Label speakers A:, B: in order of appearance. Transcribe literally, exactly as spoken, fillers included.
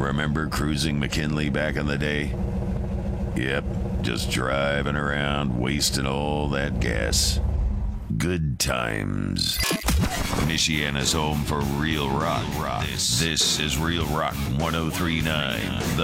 A: Remember cruising McKinley back in the day? Yep, just driving around, wasting all that gas. Good times. Michiana's home for real rock. This, this is Real Rock ten thirty-nine, the